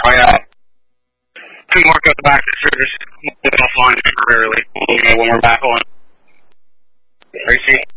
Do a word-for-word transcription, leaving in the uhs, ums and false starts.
Oh, yeah. Two more go back to service offline temporarily. You know, when we're back on. Tracy?